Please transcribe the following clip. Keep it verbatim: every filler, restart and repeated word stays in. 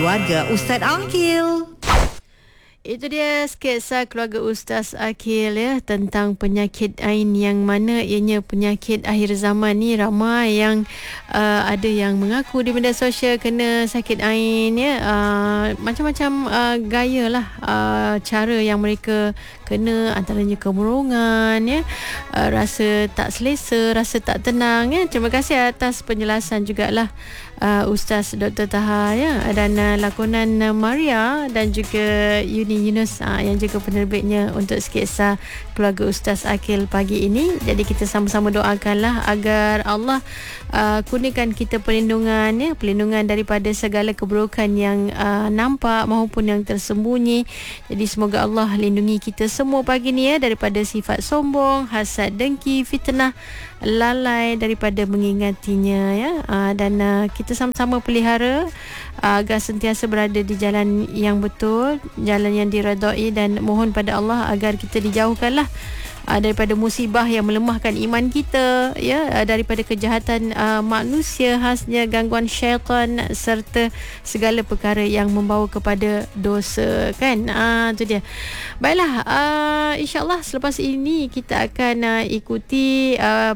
keluarga Ustaz Akil. Itu dia sketsa keluarga Ustaz Akil ya, tentang penyakit ain yang mana ianya penyakit akhir zaman ni. Ramai yang uh, ada yang mengaku di media sosial kena sakit ain ya. Uh, macam-macam uh, gaya lah uh, cara yang mereka kena, antaranya kemurungan ya, uh, rasa tak selesa, rasa tak tenang ya. Terima kasih atas penjelasan jugalah uh, Ustaz Doktor Taha ya, dan uh, lakonan uh, Maria dan juga Yuni Yunus uh, yang juga penerbitnya untuk sketsa keluarga Ustaz Akil pagi ini. Jadi kita sama-sama doakanlah agar Allah uh, kurniakan kita perlindungan ya, perlindungan daripada segala keburukan yang uh, nampak maupun yang tersembunyi. Jadi semoga Allah lindungi kita semua pagi ni ya, daripada sifat sombong, hasad, dengki, fitnah, lalai, daripada mengingatinya ya. Uh, dan uh, kita sama-sama pelihara uh, agar sentiasa berada di jalan yang betul, jalan yang diredai, dan mohon pada Allah agar kita dijauhkanlah uh, daripada musibah yang melemahkan iman kita ya, uh, daripada kejahatan uh, manusia, khasnya gangguan syaitan, serta segala perkara yang membawa kepada dosa kan. Ah uh, tu dia. Baiklah, uh, insya-Allah selepas ini kita akan uh, ikuti uh,